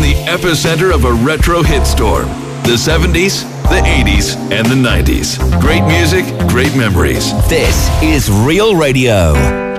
the epicenter of a retro hit storm. The 70s, the 80s, and the 90s. Great music, great memories. This is Real Radio.